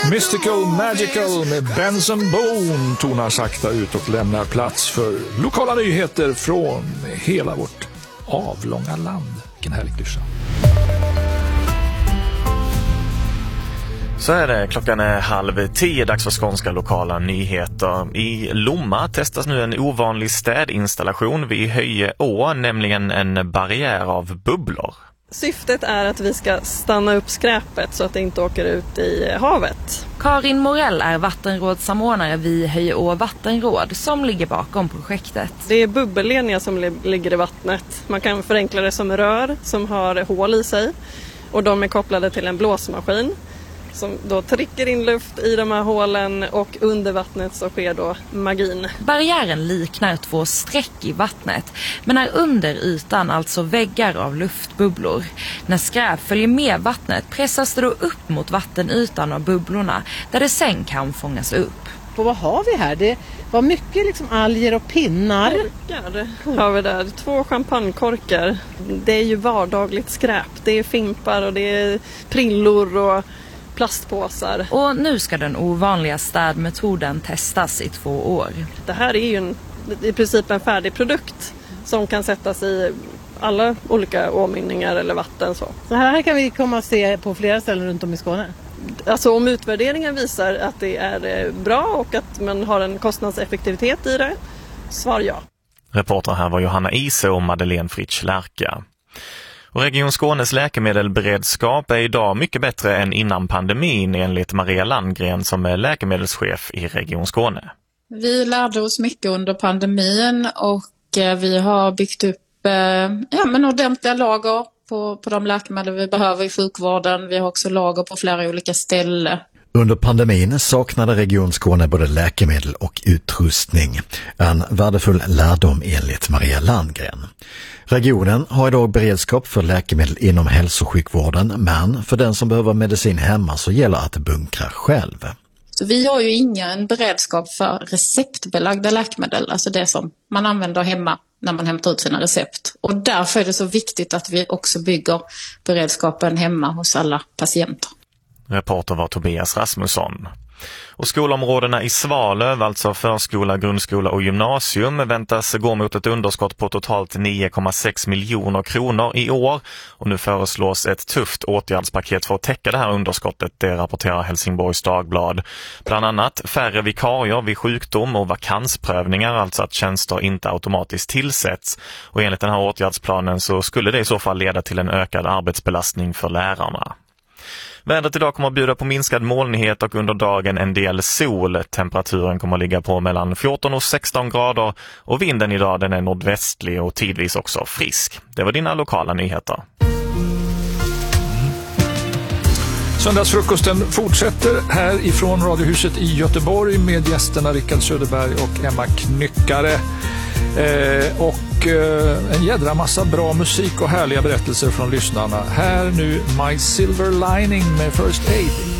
Mystical Magical med Benson Boone tonar sakta ut och lämnar plats för lokala nyheter från hela vårt avlånga land. Vilken härlig klyscha. Så är det, klockan är 9:30, dags för skånska lokala nyheter. I Lomma testas nu en ovanlig städinstallation vid Höje å, nämligen en barriär av bubblor. Syftet är att vi ska stanna upp skräpet så att det inte åker ut i havet. Karin Morell är vattenrådssamordnare vid Höje å vattenråd som ligger bakom projektet. Det är bubbelledningar som ligger i vattnet. Man kan förenkla det som rör som har hål i sig och de är kopplade till en blåsmaskin som då trycker in luft i de här hålen och under vattnet så sker då magin. Barriären liknar 2 streck i vattnet men är under ytan alltså väggar av luftbubblor. När skräp följer med vattnet pressas det då upp mot vattenytan av bubblorna där det sen kan fångas upp. Och vad har vi här? Det var mycket liksom alger och pinnar. Korkar har vi där. 2 champagnekorkar. Det är ju vardagligt skräp. Det är fimpar och det är prillor och plastpåsar. Och nu ska den ovanliga städmetoden testas i 2 år. Det här är ju i princip en färdig produkt som kan sättas i alla olika åmynningar eller vatten. Så här kan vi komma och se på flera ställen runt om i Skåne. Alltså om utvärderingen visar att det är bra och att man har en kostnadseffektivitet i det, svar ja. Reporter här var Johanna Ise och Madeleine Fritsch-Lärka. Och Region Skånes läkemedelsberedskap är idag mycket bättre än innan pandemin enligt Maria Landgren som är läkemedelschef i Region Skåne. Vi lärde oss mycket under pandemin och vi har byggt upp ordentliga lager på de läkemedel vi behöver i sjukvården. Vi har också lager på flera olika ställen. Under pandemin saknade Region Skåne både läkemedel och utrustning. En värdefull lärdom enligt Maria Landgren. Regionen har idag beredskap för läkemedel inom hälso- och sjukvården, men för den som behöver medicin hemma så gäller att bunkra själv. Så vi har ju ingen beredskap för receptbelagda läkemedel, alltså det som man använder hemma när man hämtar ut sina recept. Och därför är det så viktigt att vi också bygger beredskapen hemma hos alla patienter. Reporter var Tobias Rasmusson. Och skolområdena i Svalöv, alltså förskola, grundskola och gymnasium, väntas gå mot ett underskott på totalt 9,6 miljoner kronor i år. Och nu föreslås ett tufft åtgärdspaket för att täcka det här underskottet, det rapporterar Helsingborgs Dagblad. Bland annat färre vikarier vid sjukdom och vakansprövningar, alltså att tjänster inte automatiskt tillsätts. Och enligt den här åtgärdsplanen så skulle det i så fall leda till en ökad arbetsbelastning för lärarna. Vädret idag kommer att bjuda på minskad molnighet och under dagen en del sol. Temperaturen kommer att ligga på mellan 14 och 16 grader och vinden idag den är nordvästlig och tidvis också frisk. Det var dina lokala nyheter. Söndagsfrukosten fortsätter här ifrån Radiohuset i Göteborg med gästerna Rickard Söderberg och Emma Knyckare. Och en jädra massa bra musik och härliga berättelser från lyssnarna. Här nu My Silver Lining med First Aid.